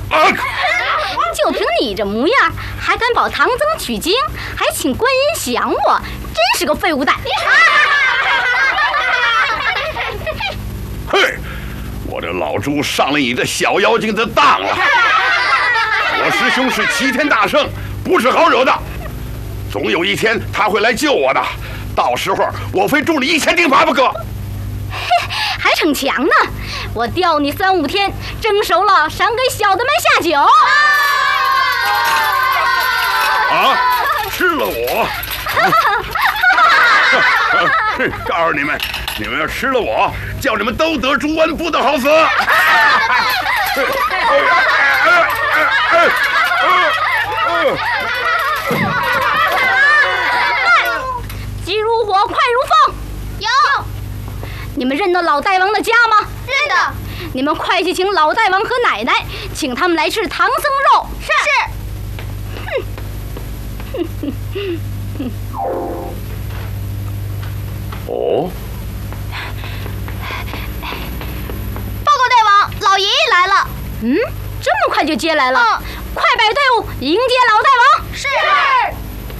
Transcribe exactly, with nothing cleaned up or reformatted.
啊！ 就凭你这模样，还敢保唐僧取经，还请观音降我，真是个废物蛋！ 嘿，我这老猪上了你这小妖精的当了！我师兄是齐天大圣，不是好惹的。总有一天他会来救我的，到时候我非助你一千钉耙不可。 还逞强呢！我吊你三五天，蒸熟了赏给小的们下酒。 啊！吃了我！告诉你们，你们要吃了我，叫你们都得朱温布的好死！ 急如火，快如风。 有。 你们认得老大王的家吗？ 认得。 你们快去请老大王和奶奶，请他们来吃唐僧肉。 是。 哦。 报告大王，老爷爷来了。 嗯，这么快就接来了？ 嗯， 快摆队伍迎接老大王。 是。